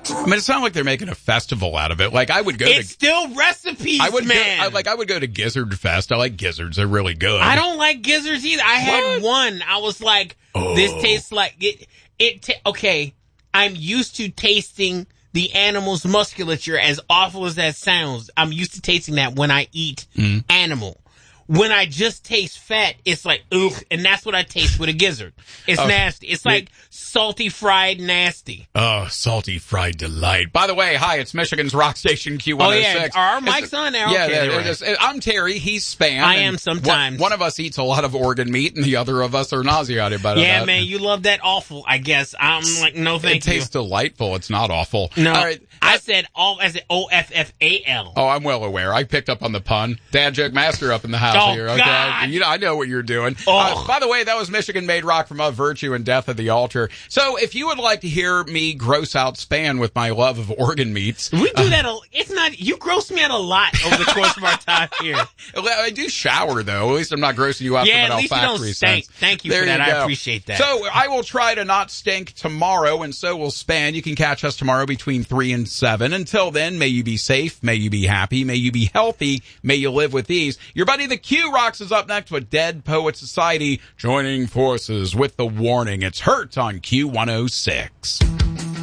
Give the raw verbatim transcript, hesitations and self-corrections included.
I mean, it's not like they're making a festival out of it. Like, I would go it's to... still recipes, I would man. Go, I, like, I would go to Gizzard Fest. I like gizzards. They're really good. I don't like gizzards either. I had What? one. I was like, Oh. this tastes like... It, it ta- okay, I'm used to tasting the animal's musculature, as awful as that sounds. I'm used to tasting that when I eat Mm. animal. When I just taste fat, it's like, ugh, and that's what I taste with a gizzard. It's Oh, nasty. It's yeah. like salty fried nasty. Oh, salty fried delight. By the way, hi, it's Michigan's Rock Station Q one oh six. Oh, yeah. Are our mics on now? Yeah, Okay, yeah, they're they're right. just- I'm Terry. He's Span. I and am sometimes. One, one of us eats a lot of organ meat, and the other of us are nauseated by Yeah, that. man, you love that awful, I guess. I'm like, no It thank you. tastes delightful. It's not awful. No, All right. I said all as in O F F A L. Oh, I'm well aware. I picked up on the pun. Dad joke master up in the house Oh, here. Okay, God. You know, I know what you're doing. Oh. Uh, by the way, that was Michigan Made Rock from Of Virtue and Death of the Altar. So, if you would like to hear me gross out Span with my love of organ meats, We do that. A, it's not. You gross me out a lot over the course of our time here. I do shower though. At least I'm not grossing you out Yeah, from at an least you don't olfactory stink. sense. Thank you There for that. you I go. appreciate that. So I will try to not stink tomorrow, and so will Span. You can catch us tomorrow between three and seven. Until then, may you be safe, may you be happy, may you be healthy, may you live with ease. Your buddy the Q Rocks is up next with Dead Poet Society, joining forces with the warning. It's Hurt on Q one oh six.